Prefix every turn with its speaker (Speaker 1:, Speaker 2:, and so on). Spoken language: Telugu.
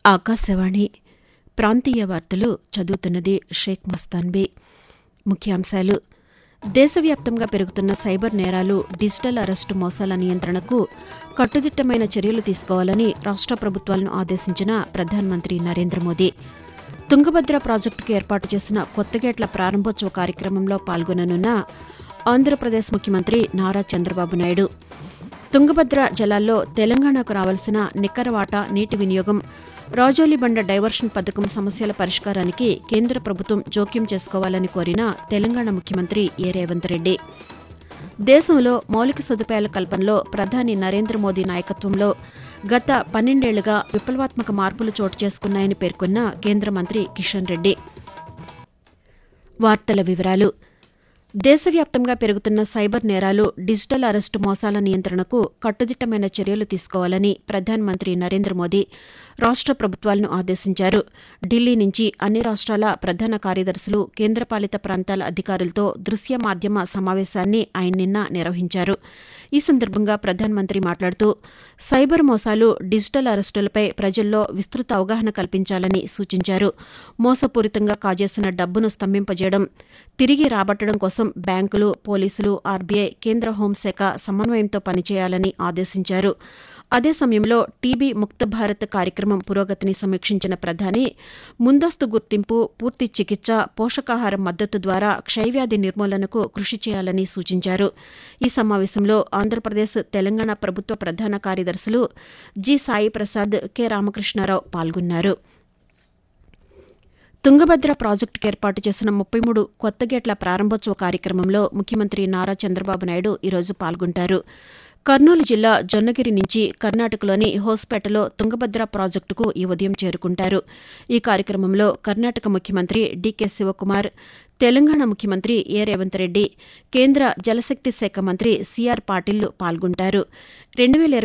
Speaker 1: ఆకాశవాణి ప్రాంతీయ వార్తలు చదువుతున్నది షేక్ మస్తాన్బీ. ముఖ్యాంశాలు: దేశవ్యాప్తంగా పెరుగుతున్న సైబర్ నేరాలు, డిజిటల్ అరెస్టు మోసాల నియంత్రణకు కట్టుదిట్టమైన చర్యలు తీసుకోవాలని రాష్ట ప్రభుత్వాలను ఆదేశించిన ప్రధానమంత్రి నరేంద్ర మోదీ. తుంగభద్ర ప్రాజెక్టుకు ఏర్పాటు చేసిన కొత్తగేట్ల ప్రారంభోత్సవ కార్యక్రమంలో పాల్గొననున్న ఆంధ్రప్రదేశ్ ముఖ్యమంత్రి నారా చంద్రబాబు నాయుడు. తుంగభద్ర జలాల్లో తెలంగాణకు రావాల్సిన నికర వాటా నీటి వినియోగం, రాజోలిబండ డైవర్షన్ పథకం సమస్యల పరిష్కారానికి కేంద్ర ప్రభుత్వం జోక్యం చేసుకోవాలని కోరిన తెలంగాణ ముఖ్యమంత్రి ఏ రేవంత్ రెడ్డి. దేశంలో మౌలిక సదుపాయాల కల్పనలో ప్రధాని నరేంద్ర మోదీ నాయకత్వంలో గత 12 ఏళ్లుగా విప్లవాత్మక మార్పులు చోటు చేసుకున్నాయని పేర్కొన్న కేంద్ర మంత్రి కిషన్ రెడ్డి. వార్తల వివరాలు: దేశవ్యాప్తంగా పెరుగుతున్న సైబర్ నేరాలు, డిజిటల్ అరెస్టు మోసాల నియంత్రణకు కట్టుదిట్టమైన చర్యలు తీసుకోవాలని ప్రధానమంత్రి నరేంద్ర మోదీ రాష్ట ప్రభుత్వాలను ఆదేశించారు. ఢిల్లీ నుంచి అన్ని రాష్ట్రాల ప్రధాన కార్యదర్శులు, కేంద్రపాలిత ప్రాంతాల అధికారులతో దృశ్య మాధ్యమ సమావేశాన్ని ఆయన నిన్న నిర్వహించారు. ఈ సందర్భంగా ప్రధానమంత్రి మాట్లాడుతూ సైబర్ మోసాలు, డిజిటల్ అరెస్టులపై ప్రజల్లో విస్తృత అవగాహన కల్పించాలని సూచించారు. మోసపూరితంగా కాజేసిన డబ్బును స్తంభింపజేయడం, తిరిగి రాబట్టడం కోసం బ్యాంకులు, పోలీసులు, ఆర్బీఐ, కేంద్ర హోంశాఖ సమన్వయంతో పనిచేయాలని ఆదేశించారు. అదే సమయంలో టీబీ ముక్త భారత్ కార్యక్రమం పురోగతిని సమీక్షించిన ప్రధాని ముందస్తు గుర్తింపు, పూర్తి చికిత్స, పోషకాహార మద్దతు ద్వారా క్షయవ్యాధి నిర్మూలనకు కృషి చేయాలని సూచించారు. ఈ సమావేశంలో ఆంధ్రప్రదేశ్, తెలంగాణ ప్రభుత్వ ప్రధాన కార్యదర్శులు జి సాయి ప్రసాద్, కె రామకృష్ణారావు పాల్గొన్నారు. తుంగభద్ర ప్రాజెక్టుకు ఏర్పాటు చేసిన 33 కొత్తగేట్ల ప్రారంభోత్సవ కార్యక్రమంలో ముఖ్యమంత్రి నారా చంద్రబాబు నాయుడు ఈరోజు పాల్గొంటారు. కర్నూలు జిల్లా జొన్నగిరి నుంచి కర్ణాటకలోని హోస్పేటలో తుంగభద్ర ప్రాజెక్టుకు ఈ ఉదయం చేరుకుంటారు. ఈ కార్యక్రమంలో కర్ణాటక ముఖ్యమంత్రి డీకే శివకుమార్, తెలంగాణ ముఖ్యమంత్రి ఏ రేవంత్ రెడ్డి, కేంద్ర జలశక్తి శాఖ మంత్రి సిఆర్ పాటిల్ పాల్గొంటారు.